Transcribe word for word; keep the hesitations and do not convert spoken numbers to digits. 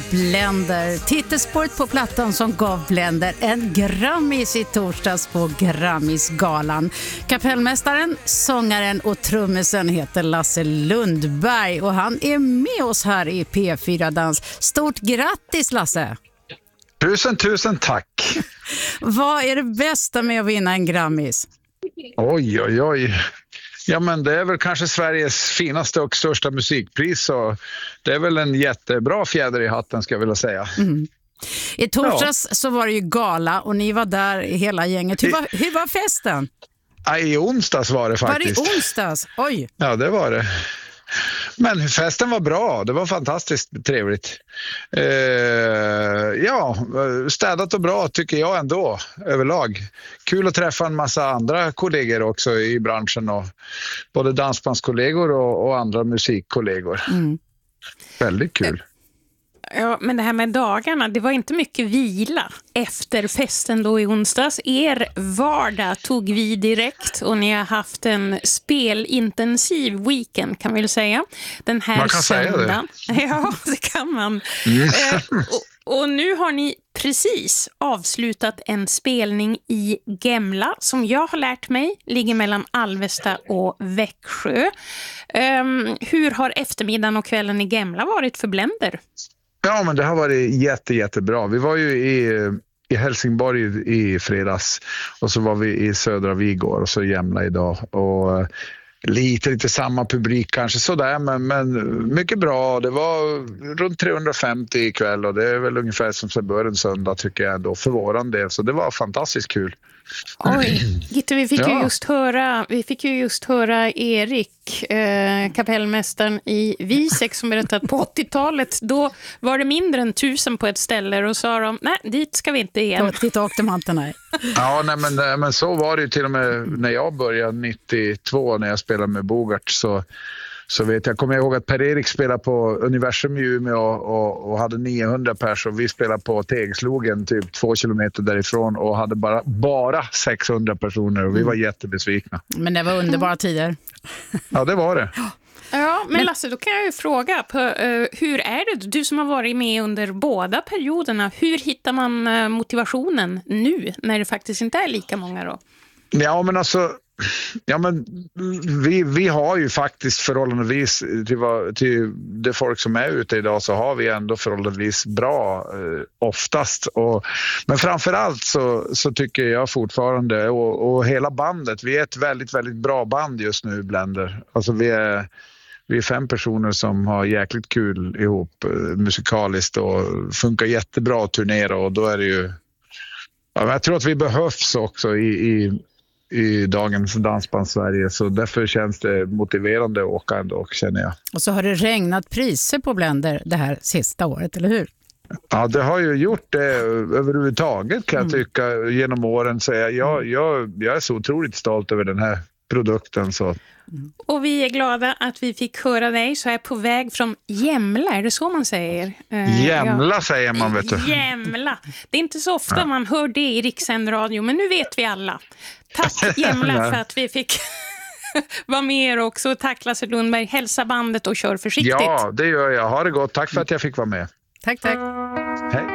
Blender. Titelspåret på plattan som gav Blender en Grammis i torsdags på Grammisgalan. Kapellmästaren, sångaren och trummisen heter Lasse Lundberg och han är med oss här i P fyra Dans. Stort grattis Lasse! Tusen, tusen tack! Vad är det bästa med att vinna en Grammis? Oj, oj, oj. Ja, men det är väl kanske Sveriges finaste och största musikpris, så det är väl en jättebra fjäder i hatten, ska jag vilja säga. Mm. I torsdags ja. så var det ju gala och ni var där hela gänget. Hur var, hur var festen? Ja, i onsdags var det faktiskt. Var det i onsdags? Oj! Ja, det var det. Men festen var bra, det var fantastiskt trevligt. Eh, ja, städat och bra tycker jag ändå överlag. Kul att träffa en massa andra kollegor också i branschen, och både dansbandskollegor och, och andra musikkollegor. Mm. Väldigt kul. Ja, men det här med dagarna, det var inte mycket vila efter festen då i onsdags. Er vardag tog vi direkt och ni har haft en spelintensiv weekend, kan vi väl säga. Den här man kan söndagen. Säga det. Ja, det kan man. Mm. Eh, och, och nu har ni precis avslutat en spelning i Gemla som jag har lärt mig ligger mellan Alvesta och Växjö. Um, hur har eftermiddagen och kvällen i Gemla varit för Blender? Ja, men det har varit jätte, jättebra. Vi var ju i, i Helsingborg i, i fredags och så var vi i Södra Vigor och så Gemla idag. Och lite, lite samma publik kanske sådär, men, men mycket bra. Det var runt trehundrafemtio ikväll och det är väl ungefär som sig bör en söndag tycker jag ändå för våran del. Så det var fantastiskt kul. Oj, Gitte, vi fick, ja. ju just höra, vi fick ju just höra Erik, eh, kapellmästaren i Visek som berättade att på åttiotalet då var det mindre än tusen på ett ställe och sa de, nej, dit ska vi inte igen. Dit åkte man inte, nej. Ja, nej, men, men så var det ju till och med när jag började nittiotvå när jag spelade med Bogart, så Så vet jag, kommer jag ihåg att Per-Erik spelade på Universum i Umeå och, och, och hade niohundra pers och vi spelade på Tegslogen typ två kilometer därifrån och hade bara, bara sexhundra personer och vi var jättebesvikna. Men det var underbara tider. Ja, det var det. Ja, men Lasse, då kan jag ju fråga, på, uh, hur är det? Du som har varit med under båda perioderna, hur hittar man uh, motivationen nu när det faktiskt inte är lika många då? Ja, men alltså... Ja, men vi, vi har ju faktiskt förhållandevis till, vad, till det folk som är ute idag så har vi ändå förhållandevis bra eh, oftast. Och, men framförallt så, så tycker jag fortfarande och, och hela bandet, vi är ett väldigt, väldigt bra band just nu, Blender. Alltså vi är, vi är fem personer som har jäkligt kul ihop eh, musikaliskt och funkar jättebra att turnera och då är det ju... Ja, jag tror att vi behövs också i... i i dagens dansband Sverige, så därför känns det motiverande att åka ändå, känner jag. Och så har det regnat priser på Blender det här sista året, eller hur? Ja, det har ju gjort det överhuvudtaget kan jag mm. tycka genom åren, så jag, jag, jag, jag är så otroligt stolt över den här produkten. Så. Mm. Och vi är glada att vi fick höra dig så här på väg från Gemla, är det så man säger? Uh, Gemla ja. säger man, vet du. Gemla. Det är inte så ofta ja. man hör det i Rikssänd radio, men nu vet vi alla. Tack Gemla för att vi fick vara med er också. Tack Lasse Lundberg, hälsa bandet och kör försiktigt. Ja, det gör jag. Ha det gott. Tack för att jag fick vara med. Tack, tack. Hej.